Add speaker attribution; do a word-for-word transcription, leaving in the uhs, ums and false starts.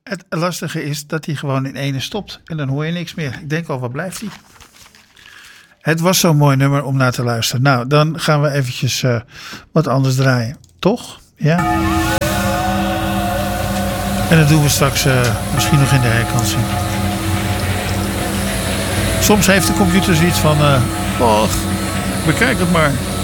Speaker 1: Het lastige is dat hij gewoon in ene stopt. En dan hoor je niks meer. Ik denk al, wat blijft hij? Het was zo'n mooi nummer om naar te luisteren. Nou, dan gaan we eventjes uh, wat anders draaien. Toch? Ja. En dat doen we straks uh, misschien nog in de herkansing. Soms heeft de computer zoiets van... Uh, oh, bekijk het maar.